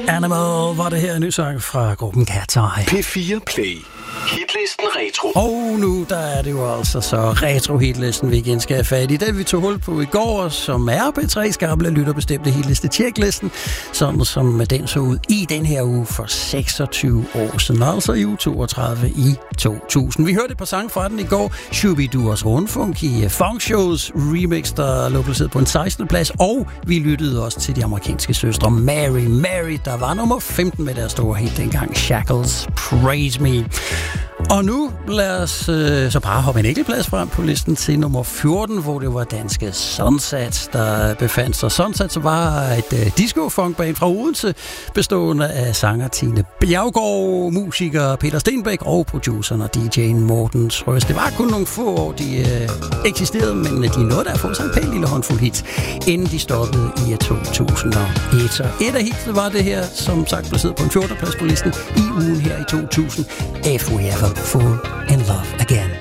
Animal var det her en ny sang fra gruppen Cat's Eye. P4 Play. Hitlisten Retro. Og nu der er det jo altså så retro-hitlisten, vi igen skal have fat i. Den vi tog hul på i går, som er P3's gamle lytterbestemte hitliste tjeklisten, sådan som den så ud i den her uge for 26 år siden, altså i uge 32 i 2000. Vi hørte et par sange fra den i går. Shooby-Doo's Rundfunky Funk Shows remix, der lå placeret på en 16. plads, og vi lyttede også til de amerikanske søstre Mary, der var nummer 15 med deres store hit dengang, Shackles Praise Me. Og nu lad os så bare hoppe en enkelt plads frem på listen til nummer 14, hvor det var danske Sunsat, der befandt sig. Sunsat var et disco-funkband fra Odense, bestående af sanger Tine Bjergård, musiker Peter Stenbæk og produceren og DJ'en Morten Trøs. Det var kun nogle få år, de eksisterede, men de nåede der at få sig en pæn lille håndfuld hits, inden de stoppede i 2001. Så et af hitsene var det her, som sagt placeret på en 14. plads på listen i ugen her i 2000. If We Ever Fall in Love Again.